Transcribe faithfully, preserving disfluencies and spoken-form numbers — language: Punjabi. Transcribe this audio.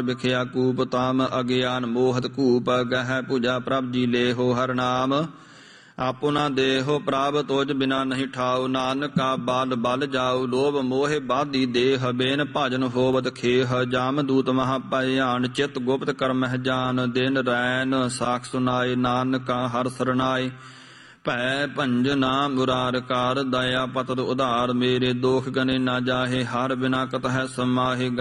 ਵਿਖਿਆ ਕੂਪ ਤਾਮ ਅਗਿਆਨ ਮੋਹਤ ਕੂਪ ਗਹਿ ਪੂਜਾ ਪ੍ਰਭ ਜੀ ਲੇਹੋ ਹਰ ਨਾਮ ਆਪੁਨਾ ਦੇਹੋ ਪ੍ਰਭ ਤੋਜ ਬਿਨਾ ਨਹੀਂ ਠਾਉ ਨਾਨਕਾ ਬਲ ਬਲ ਜਾਉ ਲੋਭ ਮੋਹਿ ਬਾਧੀ ਦੇਹ ਬੇਨ ਭਜਨ ਹੋਵਤ ਖੇਹ ਜਾਮ ਦੂਤ ਮਹਾ ਭਿਆਨ ਚਿਤ ਗੁਪਤ ਕਰਮਹਿ ਜਾਨ ਦਿਨ ਰੈਨ ਸਾਖ ਸੁਨਾਏ ਨਾਨਕਾ ਹਰ ਸਰਨਾਏ ਭੈ ਭੰਜਨਾ ਮੁਰਾਰ ਕਾਰ ਦਇਆ ਪਤਰ ਉਧਾਰ ਮੇਰੇ ਦੋਖ ਗਨੇ ਨਾ ਜਾਹੇ ਹਰ ਬਿਨਾ ਕਤ ਹੈ ਸਮਾਹੇ